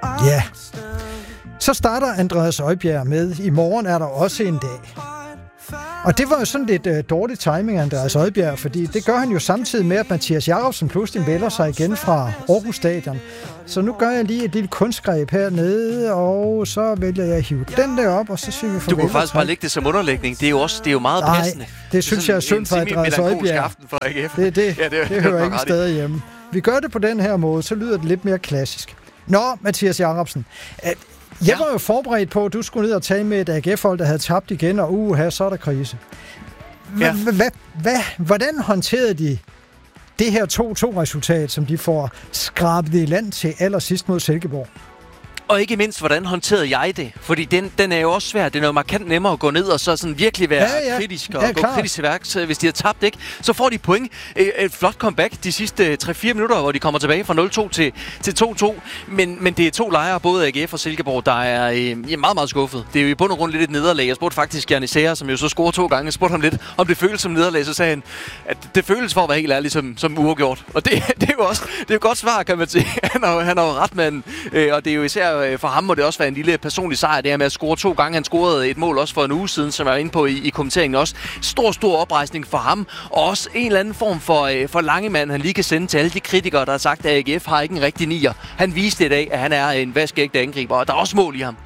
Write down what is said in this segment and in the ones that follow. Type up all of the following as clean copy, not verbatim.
Ja. Så starter Andreas Højbjerg med, i morgen er der også en dag. Og det var jo sådan lidt dårlig timing af Andreas Højbjerg, fordi det gør han jo samtidig med, at Mathias Jacobsen pludselig melder sig igen fra Aarhus Stadion. Så nu gør jeg lige et lille kunstgreb hernede, og så vælger jeg at hive den der op, og så siger vi farvel. Du kunne faktisk bare lægge det som underlægning. Det er jo meget passende. Nej, det synes jeg er synd for Andreas Højbjerg. Det hører ingen steder hjemme. Vi gør det på den her måde, så lyder det lidt mere klassisk. Nå, Mathias Jacobsen. Jeg var jo forberedt på, at du skulle ned og tale med et AGF-hold, der havde tabt igen, og så er der krise. Hvordan håndterede de det her 2-2-resultat, som de får skrabet i land til allersidst mod Silkeborg? Og ikke mindst, hvordan håndterede jeg det? Fordi den er jo også svær. Det er jo markant nemmere at gå ned og så sådan virkelig være kritisk og gå kritisk til værks. Hvis de har tabt, ikke? Så får de point. Et flot comeback de sidste 3-4 minutter, hvor de kommer tilbage fra 0-2 til 2-2. Men det er to lejre, både AGF og Silkeborg, der er meget, meget skuffet. Det er jo i bund og grund lidt et nederlag. Jeg spurgte faktisk Gianni Seher, som jo så scorer 2 gange. Jeg spurgte ham lidt, om det føles som nederlag. Så sagde han, at det føles for at være helt ærlig som uafgjort. Og det er jo også et godt svar, kan man sige. Han har jo ret, mand. Og det er jo især for ham må det også være en lille personlig sejr, det her med at score 2 gange. Han scorede et mål også for en uge siden, som jeg var inde på i kommenteringen også. Stor oprejsning for ham, og også en eller anden form for Langemand, han lige kan sende til alle de kritikere, der har sagt, at AGF har ikke en rigtig nier. Han viste i dag, at han er en vaskeægte angriber, og der er også mål i ham.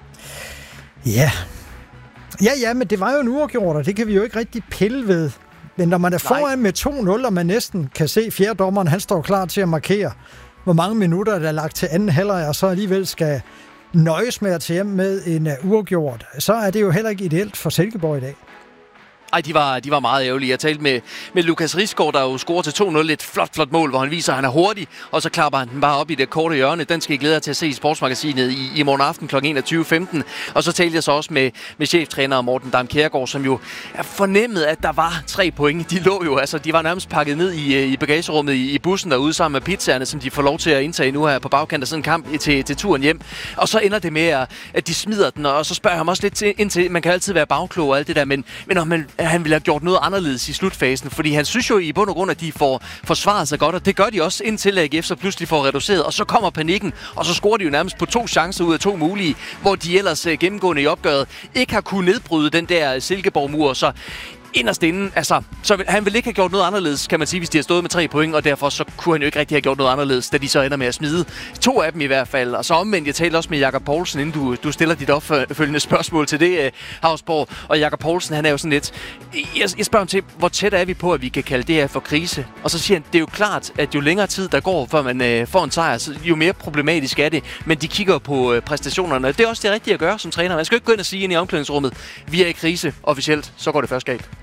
Ja, men det var jo en uafgjort, og det kan vi jo ikke rigtig pille ved. Men når man er foran med 2-0, og man næsten kan se fjerdedommeren, han står klar til at markere, hvor mange minutter der er lagt til anden halvleg, og så alligevel skal nøjes med at tage hjem med en uafgjort, så er det jo heller ikke ideelt for Silkeborg i dag. Ej, de var meget ærgerlige. Jeg talte med Lukas Risgaard, der jo scorer til 2-0. Et flot mål, hvor han viser, at han er hurtig, og så klapper han den bare op i det korte hjørne. Den skal I glæde jer til at se i Sportsmagasinet i morgen aften kl. 21.15. Og så talte jeg så også med cheftræner Morten Dam Kjærgaard, som jo fornemmede, at der var 3 point. De lå jo, altså de var nærmest pakket ned i bagagerummet i bussen derude sammen med pizzaerne, som de får lov til at indtage nu her på bagkant af sådan en kamp til turen hjem. Og så ender det med, at de smider den, og så spørger jeg ham også lidt ind til, man kan altid være bagklog og alt det der, men om han ville have gjort noget anderledes i slutfasen, fordi han synes jo i bund og grund, at de får forsvaret sig godt, og det gør de også, indtil AGF så pludselig får reduceret, og så kommer panikken, og så scorer de jo nærmest på 2 chancer ud af 2 mulige, hvor de ellers gennemgående i opgøret ikke har kunnet nedbryde den der Silkeborg-mur, så inderst inden, altså, så han ville ikke have gjort noget anderledes, kan man sige, hvis de har stået med 3 point, og derfor så kunne han jo ikke rigtig have gjort noget anderledes, da de så ender med at smide 2 af dem i hvert fald. Og så omvendt, jeg talte også med Jakob Poulsen, inden du stiller dit opfølgende spørgsmål til det, Havsborg. Og Jakob Poulsen, han er jo sådan lidt, jeg spørger ham til, hvor tæt er vi på, at vi kan kalde det her for krise? Og så siger han, det er jo klart, at jo længere tid der går, før man får en sejr, så jo mere problematisk er det. Men de kigger på præstationerne. Det er også det rigtige at gøre som træner. Man skal jo ikke gå ind og sige ind i omklædningsrummet, vi er i krise officielt, så går det først galt.